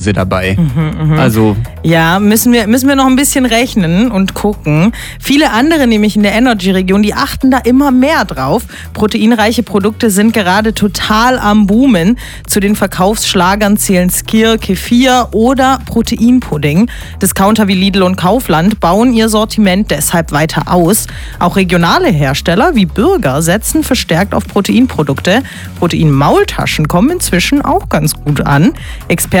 Gemüse dabei. Also Ja, müssen wir noch ein bisschen rechnen und gucken. Viele andere, nämlich in der Energy-Region, die achten da immer mehr drauf. Proteinreiche Produkte sind gerade total am Boomen. Zu den Verkaufsschlagern zählen Skyr, Kefir oder Proteinpudding. Discounter wie Lidl und Kaufland bauen ihr Sortiment deshalb weiter aus. Auch regionale Hersteller wie Bürger setzen verstärkt auf Proteinprodukte. Proteinmaultaschen kommen inzwischen auch ganz gut an. Experten